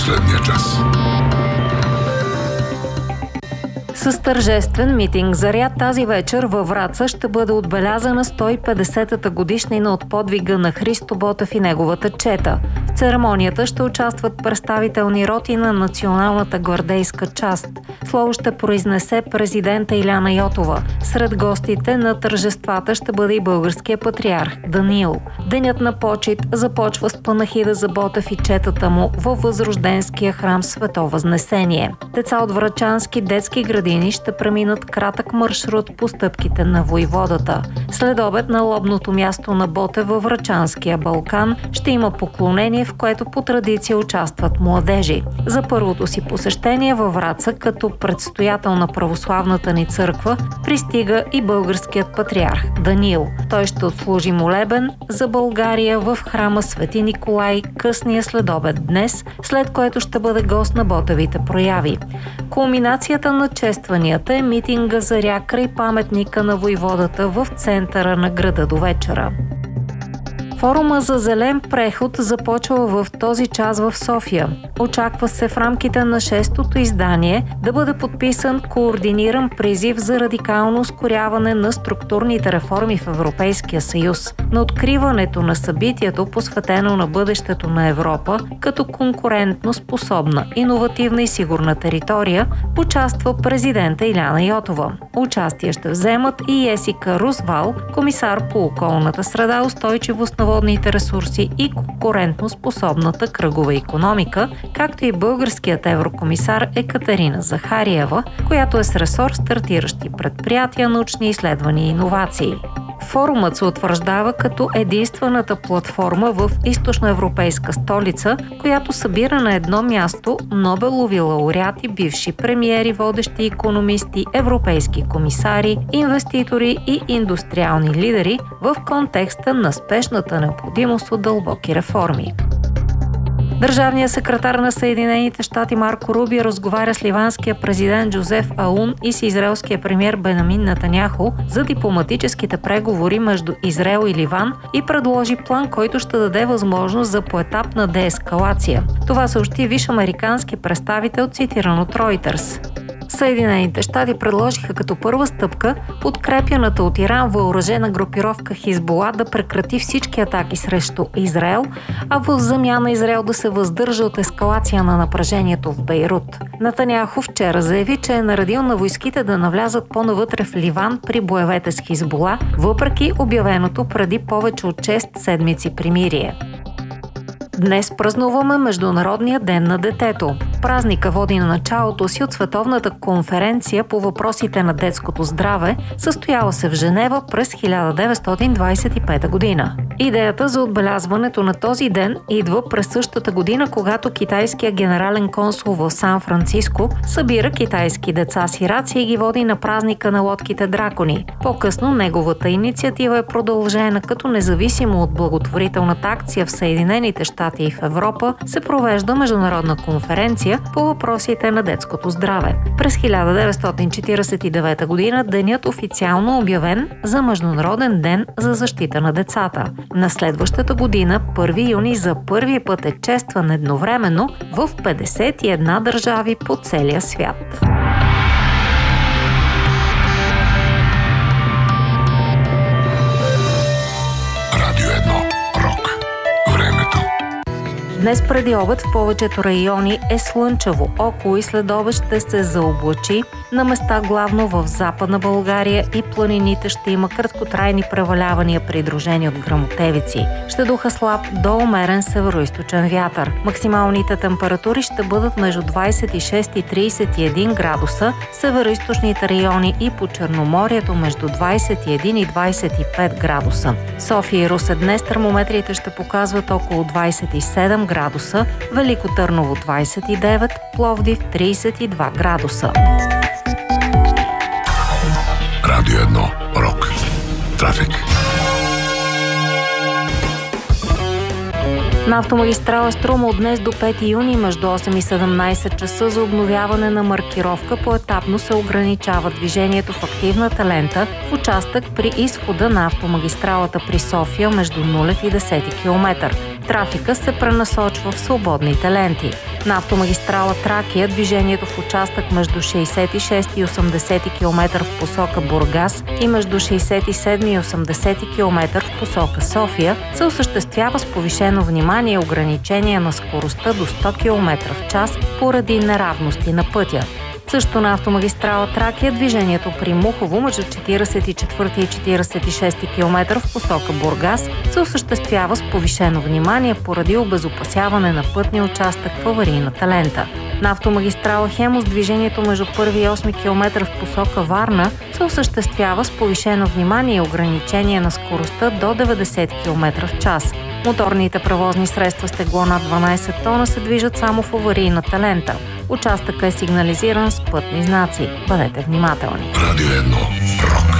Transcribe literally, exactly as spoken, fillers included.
последния час. С тържествен митинг заряд тази вечер във Враца ще бъде отбелязана сто и петдесетата годишнина от подвига на Христо Ботев и неговата чета. В церемонията ще участват представителни роти на Националната гвардейска част. Слово ще произнесе президента Иляна Йотова. Сред гостите на тържествата ще бъде и българския патриарх Даниил. Денят на почит започва с панахида за Ботев и четата му във Възрожденския храм Свето Възнесение. Деца от врачански детски градини ще преминат кратък маршрут по стъпките на войводата. След обед на лобното място на Ботев във Врачанския Балкан ще има поклонение, в което по традиция участват младежи. За първото си посещение във Враца като предстоятел на православната ни църква пристига и българският патриарх Даниил. Той ще отслужи молебен за България в храма Свети Николай късния следобед днес, след което ще бъде гост на Ботевите прояви. Кулминацията на честванията е митинга заря край паметника на войводата в центъра на града до вечера. Форума за зелен преход започва в този час в София. Очаква се в рамките на шестото издание да бъде подписан координиран призив за радикално ускоряване на структурните реформи в Европейския съюз. На откриването на събитието, посветено на бъдещето на Европа, като конкурентно способна, иновативна и сигурна територия, участва президента Иляна Йотова. Участие ще вземат и Есика Рузвал, комисар по околната среда, устойчивост на водните ресурси и конкурентно способната кръгова икономика, както и българският еврокомисар Екатерина Захариева, която е с ресор стартиращи предприятия, научни изследвания и иновации. Форумът се утвърждава като единствената платформа в източноевропейска столица, която събира на едно място Нобелови лауреати, бивши премиери, водещи икономисти, европейски комисари, инвеститори и индустриални лидери в контекста на спешната необходимост от дълбоки реформи. Държавният секретар на Съединените щати Марко Рубио разговаря с ливанския президент Джозеф Аун и с израелския премиер Бенямин Нетаняху за дипломатическите преговори между Израел и Ливан и предложи план, който ще даде възможност за поетапна деескалация. Това съобщи висш американски представител, цитиран от Reuters. Съединените щати предложиха като първа стъпка подкрепяната от Иран въоръжена групировка Хизбула да прекрати всички атаки срещу Израел, а в замяна Израел да се въздържа от ескалация на напрежението в Бейрут. Нетаняху вчера заяви, че е наредил на войските да навлязат по-навътре в Ливан при боевете с Хизбула, въпреки обявеното преди повече от шест седмици примирие. Днес празнуваме Международния ден на детето. Празника води на началото си от Световната конференция по въпросите на детското здраве, състояла се в Женева през хиляда деветстотин двадесет и пета година. Идеята за отбелязването на този ден идва през същата година, когато китайският генерален консул в Сан-Франциско събира китайски деца-сираци и ги води на празника на лодките дракони. По-късно неговата инициатива е продължена, като независимо от благотворителната акция в Съединените щати и в Европа се провежда международна конференция по въпросите на детското здраве. През хиляда деветстотин четиридесет и девета година денят официално обявен за Международен ден за защита на децата. На следващата година, първи юни, за първи път е честван едновременно в петдесет и една държави по целия свят. Днес преди обед в повечето райони е слънчево. Около и след обед ще се заоблачи. На места главно в Западна България и планините ще има краткотрайни превалявания, придружени от гръмотевици. Ще духа слаб до умерен североизточен вятър. Максималните температури ще бъдат между двадесет и шест и тридесет и един градуса, североизточните райони и по Черноморието между двадесет и един и двадесет и пет градуса. София и Русе днес термометрите ще показват около двадесет и седем градуса, Велико Търново двадесет и девет, Пловдив тридесет и два градуса. Радио едно Рок. Трафик. На автомагистрала Струма от днес до пети юни между осем и седемнадесет часа за обновяване на маркировка поетапно се ограничава движението в активната лента в участък при изхода на автомагистралата при София между нулев и десети километър. Трафика се пренасочва в свободните ленти. На автомагистрала Тракия движението в участък между шейсет и шест и осемдесети километър в посока Бургас и между шейсет и седми и осемдесети километър в посока София се осъществява с повишено внимание и ограничение на скоростта до сто километра в час поради неравности на пътя. Също на автомагистрала Тракия движението при Мухово между четиридесет и четвърти и четиридесет и шести километър в посока Бургас се осъществява с повишено внимание поради обезопасяване на пътния участък в аварийната лента. На автомагистрала Хемус движението между първи и осми километър в посока Варна се осъществява с повишено внимание и ограничение на скоростта до деветдесет километра в час. Моторните превозни средства с тегло над дванадесет тона се движат само в аварийната лента. Участъкът е сигнализиран с пътни знаци. Бъдете внимателни. Радио едно. Рок.